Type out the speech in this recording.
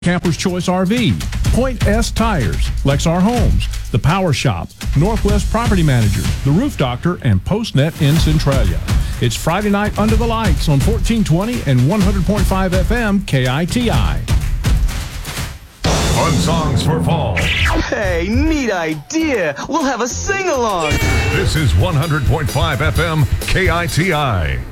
Camper's Choice RV, Point S Tires, Lexar Homes, The Power Shop, Northwest Property Managers, The Roof Doctor, and PostNet in Centralia. It's Friday night under the lights on 1420 and 100.5 FM KITI. Fun songs for fall. Hey, neat idea. We'll have a sing-along. This is 100.5 FM KITI.